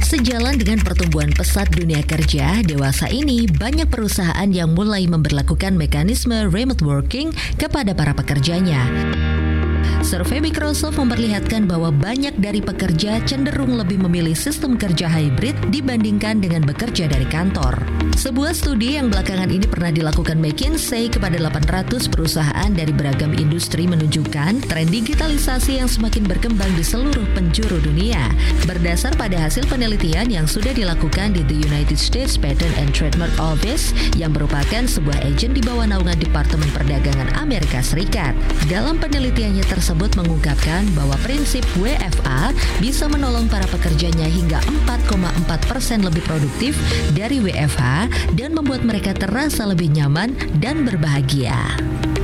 Sejalan dengan pertumbuhan pesat dunia kerja dewasa ini, banyak perusahaan yang mulai memberlakukan mekanisme remote working kepada para pekerjanya. Survei Microsoft memperlihatkan bahwa banyak dari pekerja cenderung lebih memilih sistem kerja hybrid dibandingkan dengan bekerja dari kantor. Sebuah studi yang belakangan ini pernah dilakukan McKinsey kepada 800 perusahaan dari beragam industri menunjukkan tren digitalisasi yang semakin berkembang di seluruh penjuru dunia. Berdasar pada hasil penelitian yang sudah dilakukan di The United States Patent and Trademark Office yang merupakan sebuah agen di bawah naungan Departemen Perdagangan Amerika Serikat. Dalam penelitiannya tersebut mengungkapkan bahwa prinsip WFA bisa menolong para pekerjanya hingga 4,4% lebih produktif dari WFH dan membuat mereka terasa lebih nyaman dan berbahagia.